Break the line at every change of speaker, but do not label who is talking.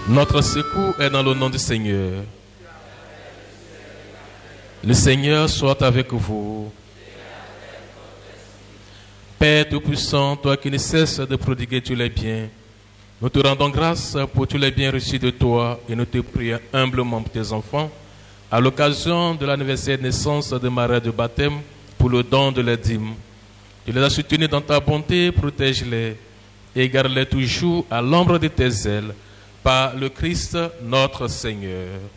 Notre secours est dans le nom du Seigneur. Le Seigneur soit avec vous. Père Tout-Puissant, toi qui ne cesses de prodiguer tous les biens, nous te rendons grâce pour tous les biens reçus de toi et nous te prions humblement pour tes enfants, à l'occasion de l'anniversaire de naissance de Marie de baptême, pour le don de leurs dîmes. Tu les as soutenus dans ta bonté, protège-les et garde-les toujours à l'ombre de tes ailes, par le Christ notre Seigneur.